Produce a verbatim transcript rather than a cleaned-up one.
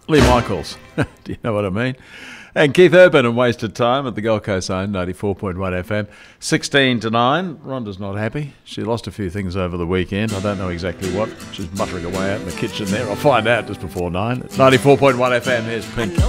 Lee Michaels. Do you know what I mean? And Keith Urban and Wasted Time at the Gold Coast Zone, ninety-four point one F M. sixteen to nine. Rhonda's not happy. She lost a few things over the weekend. I don't know exactly what. She's muttering away out in the kitchen there. I'll find out just before nine. ninety-four point one F M. Here's Pink.